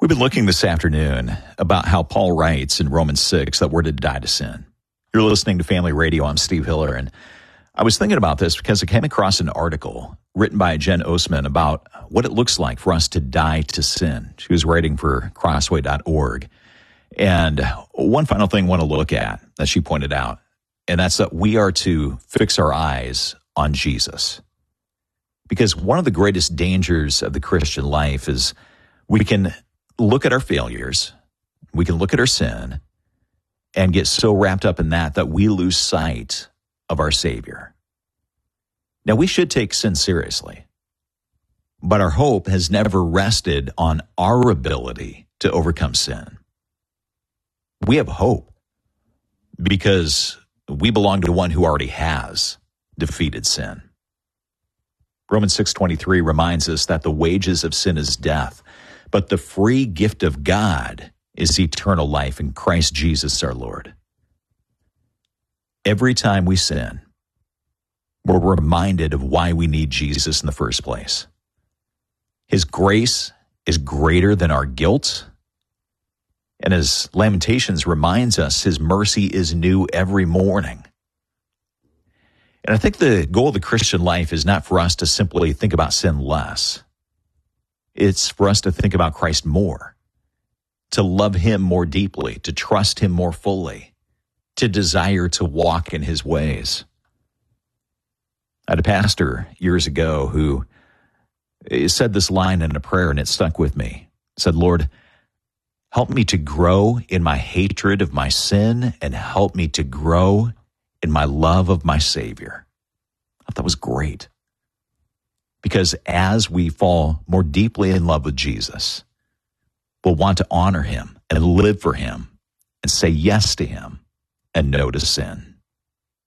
We've been looking this afternoon about how Paul writes in Romans 6 that we're to die to sin. You're listening to Family Radio. I'm Steve Hiller, and I was thinking about this because I came across an article written by Jen Osman about what it looks like for us to die to sin. She was writing for crossway.org. And one final thing I want to look at that she pointed out, and that's that we are to fix our eyes on Jesus. Because one of the greatest dangers of the Christian life is we can look at our failures, we can look at our sin, and get so wrapped up in that we lose sight of our Savior. Now, we should take sin seriously, but our hope has never rested on our ability to overcome sin. We have hope because we belong to one who already has defeated sin. Romans 6:23 reminds us that the wages of sin is death, but the free gift of God is eternal life in Christ Jesus our Lord. Every time we sin, we're reminded of why we need Jesus in the first place. His grace is greater than our guilt. And as Lamentations reminds us, his mercy is new every morning. And I think the goal of the Christian life is not for us to simply think about sin less. It's for us to think about Christ more, to love him more deeply, to trust him more fully, to desire to walk in his ways. I had a pastor years ago who said this line in a prayer, and it stuck with me. He said, "Lord, help me to grow in my hatred of my sin and help me to grow in my love of my Savior." I thought that was great. Because as we fall more deeply in love with Jesus, we'll want to honor him and live for him and say yes to him and no to sin.